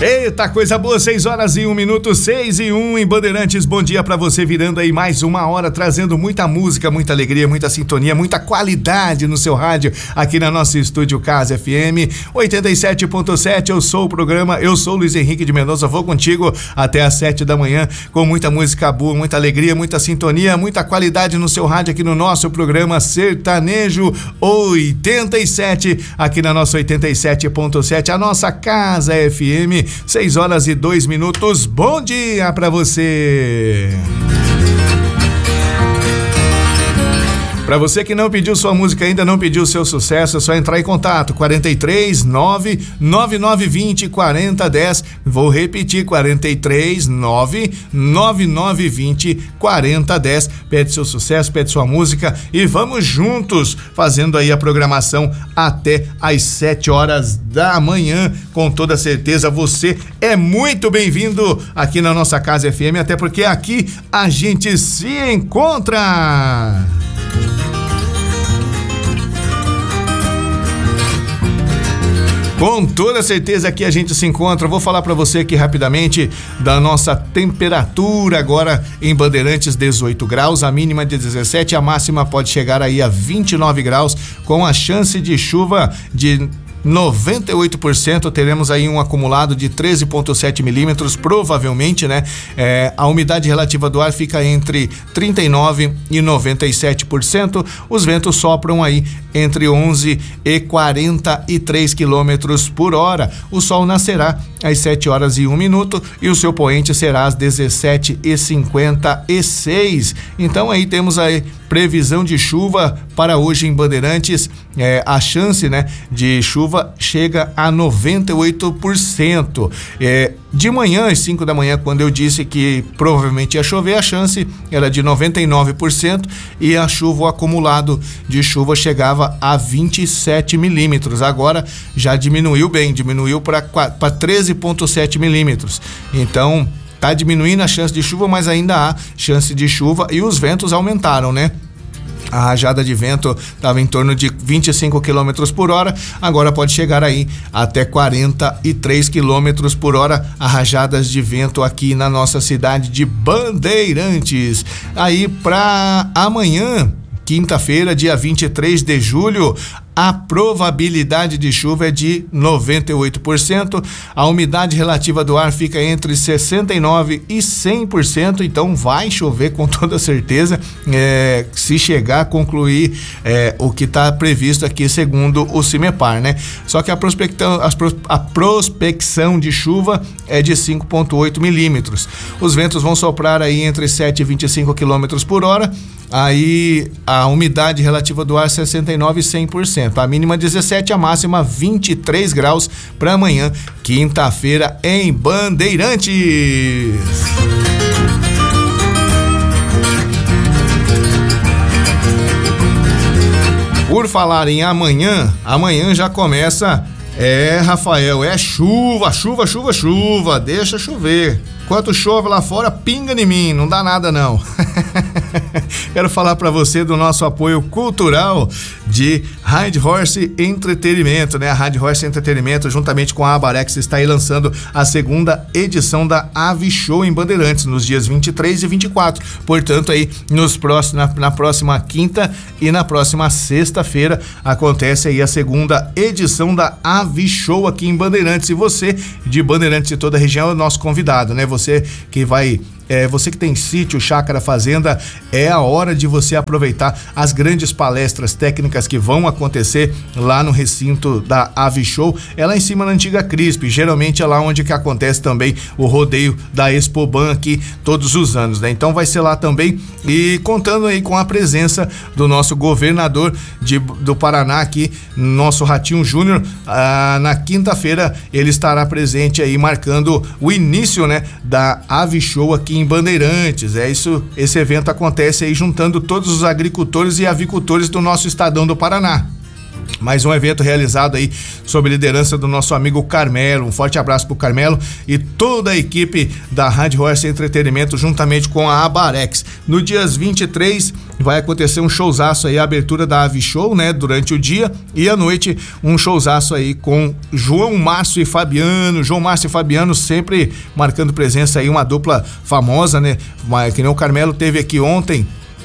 Eita, coisa boa, 6h01, 6h01 em Bandeirantes. Bom dia pra você, virando aí mais uma hora, trazendo muita música, muita alegria, muita sintonia, muita qualidade no seu rádio, aqui na nosso estúdio Casa FM 87.7. Eu sou Luiz Henrique de Mendonça, vou contigo até às 7 da manhã, com muita música boa, muita alegria, muita sintonia, muita qualidade no seu rádio, aqui no nosso programa Sertanejo 87, aqui na nossa 87.7, a nossa Casa FM. 6h02. Bom dia pra você. Pra você que não pediu sua música ainda, não pediu seu sucesso, é só entrar em contato, 43 99920 4010. Vou repetir, 43 99920 4010. Pede seu sucesso, pede sua música e vamos juntos fazendo aí a programação até às 7 horas da manhã. Com toda certeza você é muito bem-vindo aqui na nossa Casa FM, até porque aqui a gente se encontra. Com toda certeza aqui a gente se encontra. Vou falar para você aqui rapidamente da nossa temperatura agora em Bandeirantes, 18 graus, a mínima de 17, a máxima pode chegar aí a 29 graus, com a chance de chuva de 98%, teremos aí um acumulado de 13,7 milímetros, provavelmente, né? A umidade relativa do ar fica entre 39% e 97%, os ventos sopram aí entre 11 e 43 quilômetros por hora. O sol nascerá às 7h01 e o seu poente será às 17h56. Então aí temos aí previsão de chuva para hoje em Bandeirantes. A chance, né, de chuva chega a 98%. De manhã, às 5 da manhã, quando eu disse que provavelmente ia chover, a chance era de 99% e a chuva, o acumulado de chuva chegava a 27 milímetros. Agora já diminuiu para 13,7 milímetros. Então tá diminuindo a chance de chuva, mas ainda há chance de chuva e os ventos aumentaram, né? A rajada de vento estava em torno de 25 km por hora, agora pode chegar aí até 43 km por hora, a rajadas de vento aqui na nossa cidade de Bandeirantes. Aí para amanhã, quinta-feira, dia 23 de julho, a probabilidade de chuva é de 98%, a umidade relativa do ar fica entre 69% e 100%, então vai chover com toda certeza, se chegar a concluir o que está previsto aqui segundo o CIMEPAR, né? Só que a prospecção de chuva é de 5,8 milímetros. Os ventos vão soprar aí entre 7 e 25 km por hora, aí a umidade relativa do ar 69% e 100%. A mínima 17, a máxima 23 graus para amanhã, quinta-feira, em Bandeirantes. Por falar em amanhã já começa, Rafael, chuva, deixa chover. Enquanto chove lá fora, pinga em mim, não dá nada não. Quero falar para você do nosso apoio cultural de Ride Horse Entretenimento, né? A Ride Horse Entretenimento, juntamente com a Abarex, está aí lançando a segunda edição da Ave Show em Bandeirantes, nos dias 23 e 24. Portanto, aí na próxima quinta e na próxima sexta-feira acontece aí a segunda edição da Ave Show aqui em Bandeirantes. E você de Bandeirantes e toda a região é o nosso convidado, né? Você que vai você que tem sítio, chácara, fazenda, é a hora de você aproveitar as grandes palestras técnicas que vão acontecer lá no recinto da Ave Show. É lá em cima na antiga CRISP, geralmente é lá onde que acontece também o rodeio da Expoban aqui todos os anos, né? Então vai ser lá também, e contando aí com a presença do nosso governador do Paraná aqui, nosso Ratinho Júnior. Na quinta-feira ele estará presente aí, marcando o início, né, da Ave Show aqui em Bandeirantes. Esse evento acontece aí juntando todos os agricultores e avicultores do nosso estadão do Paraná. Mais um evento realizado aí sob liderança do nosso amigo Carmelo. Um forte abraço pro Carmelo e toda a equipe da Rádio Horse Entretenimento juntamente com a Abarex. No dias 23 vai acontecer um showzaço aí, a abertura da Ave Show, né? Durante o dia e à noite um showzaço aí com João Márcio e Fabiano. João Márcio e Fabiano sempre marcando presença aí, uma dupla famosa, né? Que nem o Carmelo teve aqui ontem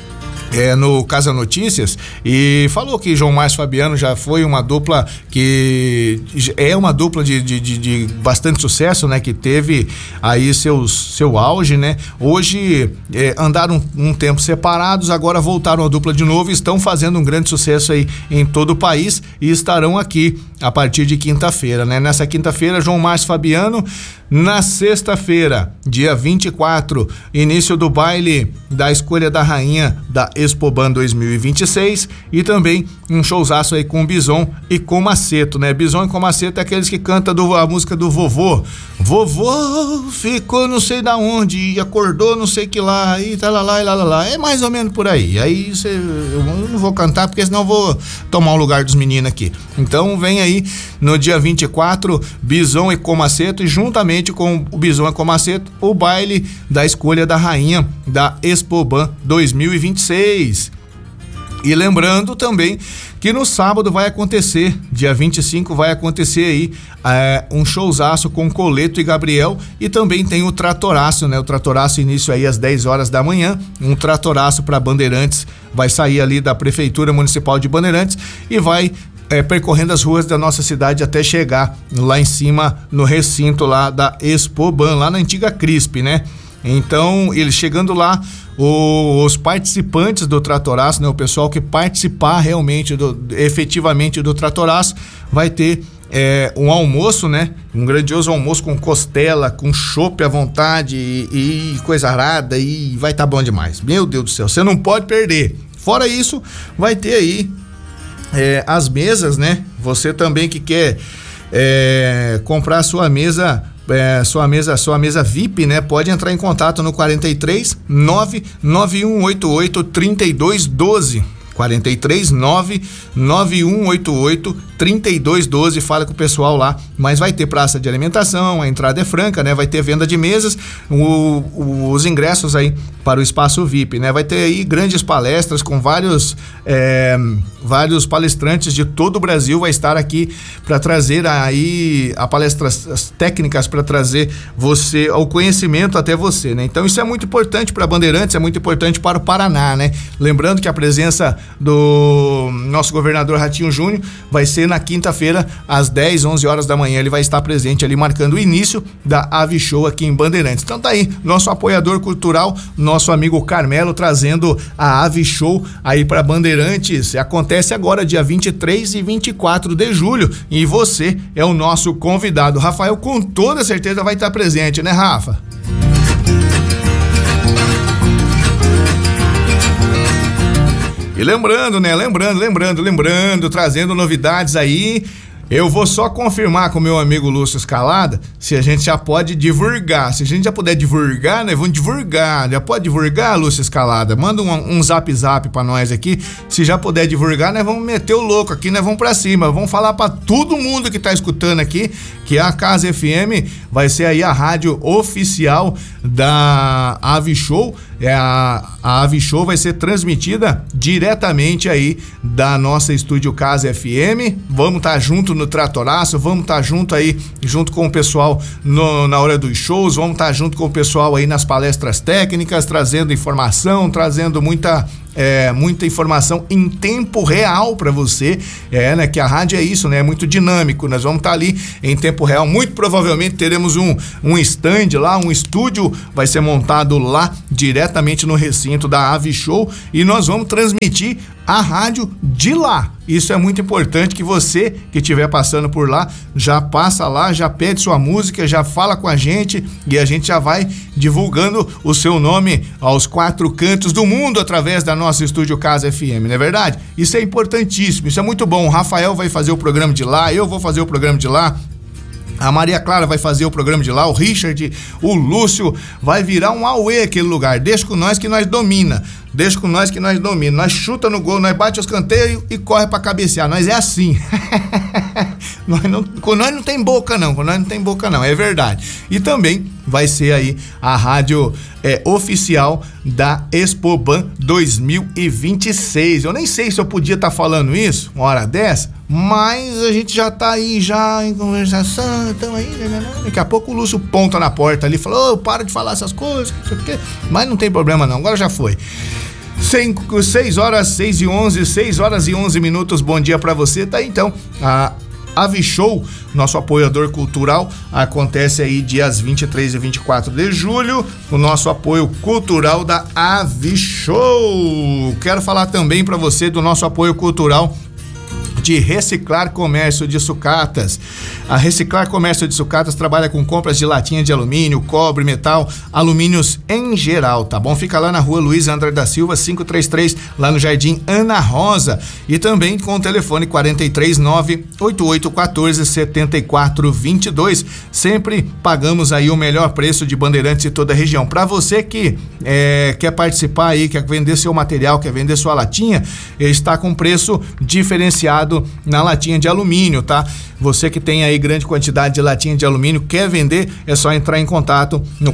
no Casa Notícias e falou que João Márcio e Fabiano já foi uma dupla que é uma dupla de bastante sucesso, né? Que teve aí seu auge, né? Hoje andaram um tempo separados, agora voltaram a dupla de novo e estão fazendo um grande sucesso aí em todo o país e estarão aqui a partir de quinta-feira, né? Nessa quinta-feira, João Márcio e Fabiano. Na sexta-feira, dia 24, início do baile da Escolha da Rainha da Expoban 2026 e também um showzaço aí com Bison e com Maceto, né? Bison e com Maceto é aqueles que cantam a música do vovô. Vovô ficou não sei da onde e acordou não sei que lá e talalá e lalala. É mais ou menos por aí. Aí eu não vou cantar porque senão eu vou tomar o lugar dos meninos aqui. Então vem aí no dia 24, Bison e com Maceto e juntamente com o Bison e com Maceto, o baile da Escolha da Rainha da Expoban 2026. E lembrando também que no sábado vai acontecer, dia 25 vai acontecer aí um showzaço com Coleto e Gabriel e também tem o Tratoraço, né? O Tratoraço início aí às 10 horas da manhã, um Tratoraço para Bandeirantes, vai sair ali da Prefeitura Municipal de Bandeirantes e vai percorrendo as ruas da nossa cidade até chegar lá em cima no recinto lá da Expoban, lá na antiga CRISP, né? Então, ele chegando lá, os participantes do Tratoraço, né? O pessoal que participar realmente efetivamente do Tratoraço vai ter um almoço, né? Um grandioso almoço com costela, com chopp à vontade e coisa arada e vai tá bom demais. Meu Deus do céu, você não pode perder. Fora isso, vai ter aí as mesas, né? Você também que quer comprar sua mesa VIP, né? Pode entrar em contato no 43 99188 3212. 43 99188 3212, fala com o pessoal lá, mas vai ter praça de alimentação, a entrada é franca, né? Vai ter venda de mesas, os ingressos aí para o espaço VIP, né? Vai ter aí grandes palestras com vários palestrantes de todo o Brasil, vai estar aqui para trazer aí as técnicas para trazer o conhecimento até você, né? Então isso é muito importante para Bandeirantes, é muito importante para o Paraná, né? Lembrando que a presença do nosso governador Ratinho Júnior vai ser na quinta-feira às 10, 11 horas da manhã, ele vai estar presente ali marcando o início da Ave Show aqui em Bandeirantes. Então tá aí, nosso apoiador cultural, nosso amigo Carmelo trazendo a Ave Show aí para Bandeirantes. Acontece agora dia 23 e 24 de julho e você é o nosso convidado. Rafael com toda certeza vai estar presente, né, Rafa? E lembrando, né? Lembrando, trazendo novidades aí. Eu vou só confirmar com o meu amigo Lúcio Escalada se a gente já pode divulgar. Se a gente já puder divulgar, né? Vamos divulgar. Já pode divulgar, Lúcio Escalada? Manda um zap pra nós aqui. Se já puder divulgar, nós vamos meter o louco aqui, nós vamos pra cima. Vamos falar pra todo mundo que tá escutando aqui que a Casa FM vai ser aí a rádio oficial da Ave Show. A Ave Show vai ser transmitida diretamente aí da nossa Estúdio Casa FM. Vamos estar junto no Tratoraço, vamos estar junto aí, junto com o pessoal na hora dos shows, vamos estar junto com o pessoal aí nas palestras técnicas, trazendo informação, trazendo muita informação em tempo real para você, né? Que a rádio é isso, né? É muito dinâmico, nós vamos estar ali em tempo real, muito provavelmente teremos um stand lá, um estúdio vai ser montado lá, diretamente no recinto da Ave Show e nós vamos transmitir a rádio de lá. Isso é muito importante que você que estiver passando por lá, já passa lá, já pede sua música, já fala com a gente e a gente já vai divulgando o seu nome aos 4 cantos do mundo através da nossa Estúdio Casa FM, não é verdade? Isso é importantíssimo, isso é muito bom. O Rafael vai fazer o programa de lá, eu vou fazer o programa de lá. A Maria Clara vai fazer o programa de lá, o Richard, o Lúcio, vai virar um auê aquele lugar. Deixa com nós que nós domina. Deixa com nós que nós domina. Nós chuta no gol, nós bate os canteiros e corre pra cabecear. Nós é assim. Com nós não tem boca não, é verdade. E também vai ser aí a rádio oficial da Expoban 2026. Eu nem sei se eu podia estar falando isso uma hora dessa, mas a gente já tá aí já em conversação, então aí, né? Daqui a pouco o Lúcio ponta na porta ali e falou, para de falar essas coisas, não sei o quê. Mas não tem problema não, agora já foi. 6 horas e 11 minutos, bom dia pra você, tá aí então a Avishow, nosso apoiador cultural, acontece aí dias 23 e 24 de julho, o nosso apoio cultural da Avishow. Quero falar também pra você do nosso apoio cultural de Reciclar Comércio de Sucatas. A Reciclar Comércio de Sucatas trabalha com compras de latinha de alumínio, cobre, metal, alumínios em geral, tá bom? Fica lá na rua Luiz André da Silva, 533, lá no Jardim Ana Rosa. E também com o telefone 439-8814-7422. Sempre pagamos aí o melhor preço de Bandeirantes e toda a região. Para você que quer participar aí, quer vender seu material, quer vender sua latinha, está com preço diferenciado na latinha de alumínio, tá? Você que tem aí grande quantidade de latinha de alumínio, quer vender, é só entrar em contato no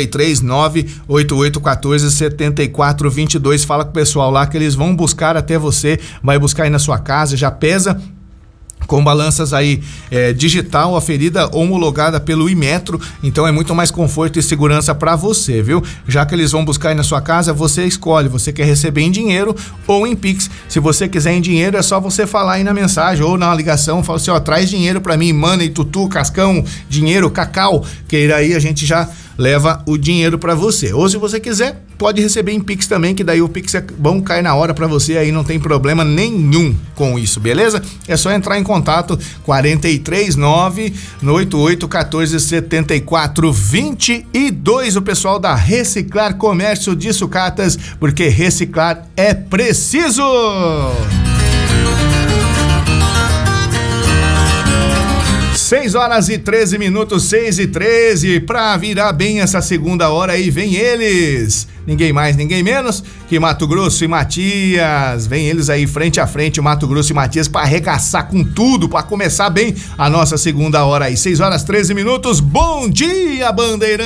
439-8814-7422. Fala com o pessoal lá que eles vão buscar até você, vai buscar aí na sua casa, já pesa com balanças aí digital, aferida, homologada pelo Imetro, então é muito mais conforto e segurança para você, viu? Já que eles vão buscar aí na sua casa, você escolhe, você quer receber em dinheiro ou em Pix. Se você quiser em dinheiro, é só você falar aí na mensagem ou na ligação, fala assim, ó, traz dinheiro para mim, Money, Tutu, Cascão, dinheiro, Cacau, que aí a gente já leva o dinheiro para você. Ou se você quiser, pode receber em Pix também, que daí o Pix é bom, cai na hora para você, aí não tem problema nenhum com isso, beleza? É só entrar em contato 439-8814-7422, o pessoal da Reciclar Comércio de Sucatas, porque reciclar é preciso! 6 horas e 13 minutos, 6:13, pra virar bem essa segunda hora aí, vem eles, ninguém mais, ninguém menos que Mato Grosso e Matias, vem eles aí frente a frente, o Mato Grosso e Matias, pra arregaçar com tudo, pra começar bem a nossa segunda hora aí, 6 horas 13 minutos, bom dia, Bandeirante!